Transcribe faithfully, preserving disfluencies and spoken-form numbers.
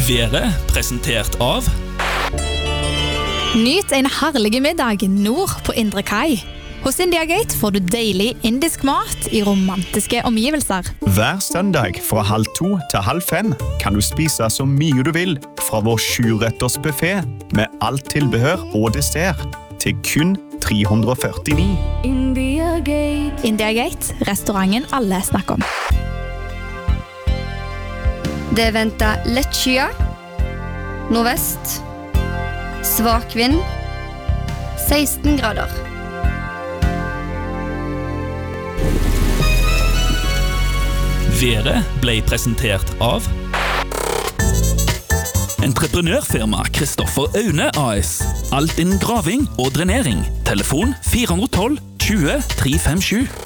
Været presentert av Nyt en herlig middag nord på Indre Kai. Hos India Gate får du deilig indisk mat i romantiske omgivelser. Hver søndag fra halv to til halv fem kan du spise så mye du vil fra vår sjuretters buffet med alt tilbehør og dessert til kun tre hundre og førtini. India Gate. India Gate, restauranten alle snakker om. Det venter lett skya, nordvest, svak vind, seksten grader. Været ble presentert av Entreprenørfirma Kristoffer Aune A S. Alt innen graving og drenering. Telefon fire ett to tjue tre fem sju.